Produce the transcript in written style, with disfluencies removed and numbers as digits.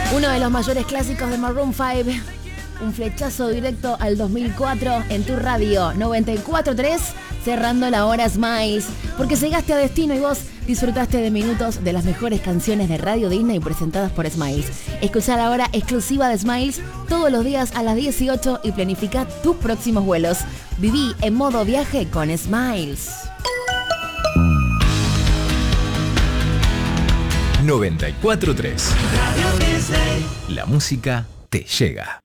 Uno de los mayores clásicos de Maroon 5. Un flechazo directo al 2004 en tu radio 94.3, cerrando la hora Smiles. Porque llegaste a destino y vos disfrutaste de minutos de las mejores canciones de Radio Disney presentadas por Smiles. Escuchá la hora exclusiva de Smiles todos los días a las 18 y planifica tus próximos vuelos. Viví en modo viaje con Smiles. 94.3. La música te llega.